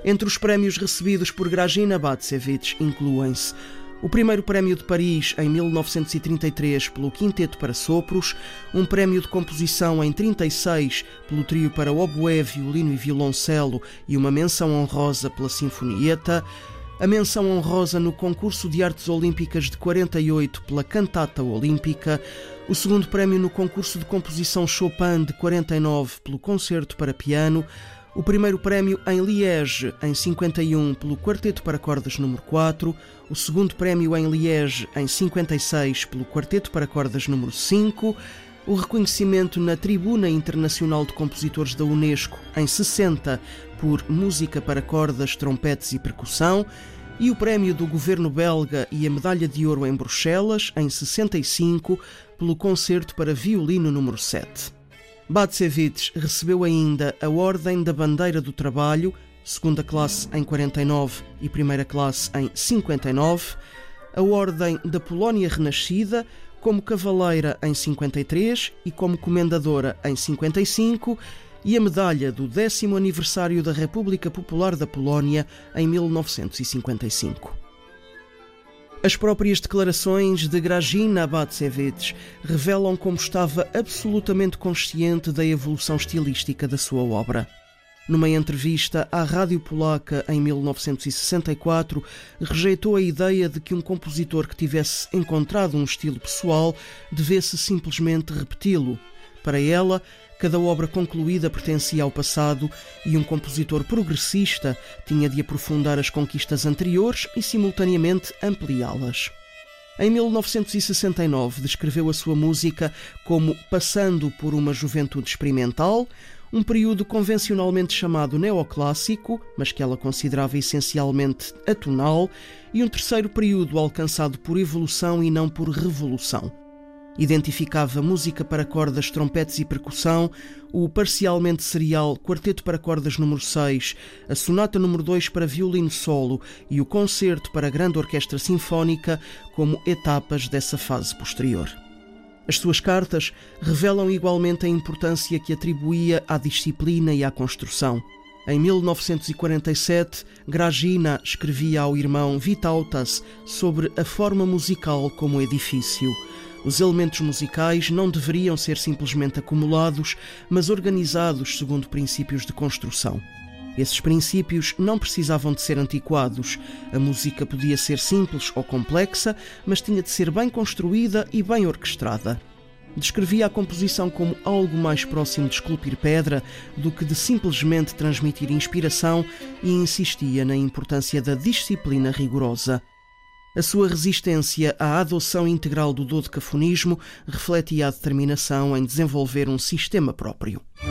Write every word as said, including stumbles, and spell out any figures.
Entre os prémios recebidos por Grażyna Bacewicz incluem-se o primeiro prémio de Paris em mil novecentos e trinta e três pelo Quinteto para Sopros, um prémio de composição em trinta e seis pelo trio para oboé, violino e violoncelo e uma menção honrosa pela Sinfonietta, a menção honrosa no Concurso de Artes Olímpicas de quarenta e oito pela Cantata Olímpica, o segundo prémio no Concurso de Composição Chopin de quarenta e nove pelo Concerto para Piano, o primeiro prémio em Liege, em cinquenta e um, pelo Quarteto para Cordas número quatro, o segundo prémio em Liege, em cinquenta e seis, pelo Quarteto para Cordas número cinco, o reconhecimento na Tribuna Internacional de Compositores da Unesco, em sessenta, por Música para Cordas, Trompetes e Percussão, e o prémio do governo belga e a Medalha de Ouro em Bruxelas, em sessenta e cinco, pelo Concerto para Violino número sete. Bacewicz recebeu ainda a Ordem da Bandeira do Trabalho, segunda classe em quarenta e nove e primeira classe em cinquenta e nove, a Ordem da Polónia Renascida, como cavaleira em cinquenta e três e como comendadora em cinquenta e cinco, e a medalha do décimo aniversário da República Popular da Polónia em mil novecentos e cinquenta e cinco. As próprias declarações de Grażyna Bacewicz revelam como estava absolutamente consciente da evolução estilística da sua obra. Numa entrevista à Rádio Polaca em mil novecentos e sessenta e quatro, rejeitou a ideia de que um compositor que tivesse encontrado um estilo pessoal devesse simplesmente repeti-lo. Para ela, cada obra concluída pertencia ao passado e um compositor progressista tinha de aprofundar as conquistas anteriores e, simultaneamente, ampliá-las. Em mil novecentos e sessenta e nove, descreveu a sua música como passando por uma juventude experimental, um período convencionalmente chamado neoclássico, mas que ela considerava essencialmente atonal, e um terceiro período alcançado por evolução e não por revolução. Identificava música para cordas, trompetes e percussão, o parcialmente serial Quarteto para Cordas número seis, a Sonata número dois para violino solo e o Concerto para Grande Orquestra Sinfónica como etapas dessa fase posterior. As suas cartas revelam igualmente a importância que atribuía à disciplina e à construção. Em mil novecentos e quarenta e sete, Grażyna escrevia ao irmão Vytautas sobre a forma musical como edifício. Os elementos musicais não deveriam ser simplesmente acumulados, mas organizados segundo princípios de construção. Esses princípios não precisavam de ser antiquados. A música podia ser simples ou complexa, mas tinha de ser bem construída e bem orquestrada. Descrevia a composição como algo mais próximo de esculpir pedra do que de simplesmente transmitir inspiração e insistia na importância da disciplina rigorosa. A sua resistência à adoção integral do dodecafonismo refletia a determinação em desenvolver um sistema próprio.